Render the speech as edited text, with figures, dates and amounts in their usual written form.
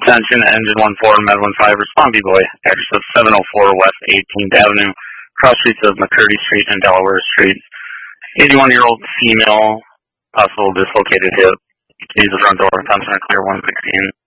Attention, Engine 14, Med 15, respond B-Boy. Address of 704 West 18th Avenue, cross streets of McCurdy Street and Delaware Street. 81-year-old female, possible dislocated hip. Needs the front door. Thompson and Clear 116.